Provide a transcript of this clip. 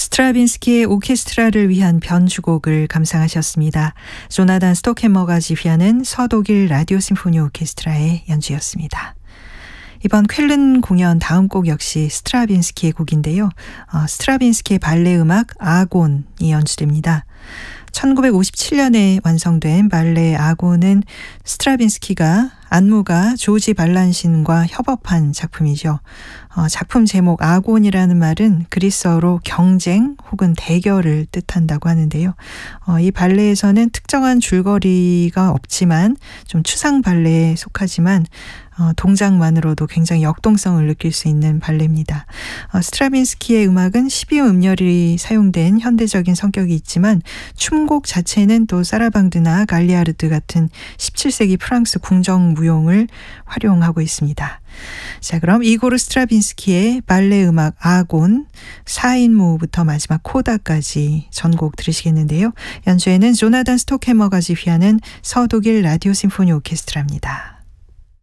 스트라빈스키의 오케스트라를 위한 변주곡을 감상하셨습니다. 조나단 스톡해머가 지휘하는 서독일 라디오 심포니 오케스트라의 연주였습니다. 이번 쾰른 공연 다음 곡 역시 스트라빈스키의 곡인데요. 스트라빈스키의 발레 음악 아곤이 연주됩니다. 1957년에 완성된 발레 아곤은 스트라빈스키가 안무가 조지 발란신과 협업한 작품이죠. 작품 제목 아곤이라는 말은 그리스어로 경쟁 혹은 대결을 뜻한다고 하는데요. 이 발레에서는 특정한 줄거리가 없지만 좀 추상 발레에 속하지만 동작만으로도 굉장히 역동성을 느낄 수 있는 발레입니다. 스트라빈스키의 음악은 12음 음열이 사용된 현대적인 성격이 있지만 춤곡 자체는 또 사라방드나 갈리아르드 같은 17세기 프랑스 궁정 무용을 활용하고 있습니다. 자, 그럼 이고르 스트라빈스키의 발레 음악 아곤 4인무부터 마지막 코다까지 전곡 들으시겠는데요. 연주에는 조나단 스톡해머가 지휘하는 서독일 라디오 심포니 오케스트라입니다.